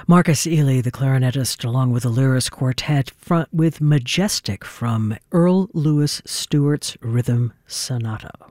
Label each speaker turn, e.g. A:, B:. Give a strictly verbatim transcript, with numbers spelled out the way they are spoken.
A: Marcus Ealey, the clarinetist, along with the Lyris Quartet, front with Majestic from Earl Louis Stewart's Rhythm Sonata.